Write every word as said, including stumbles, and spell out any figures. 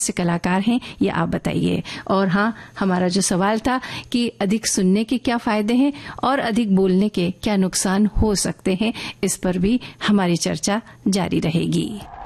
से कलाकार हैं, ये आप बताइए। और हाँ, हमारा जो सवाल था कि अधिक सुनने के क्या फायदे हैं और अधिक बोलने के क्या नुकसान हो सकते हैं, इस पर भी हमारी चर्चा जारी रहेगी।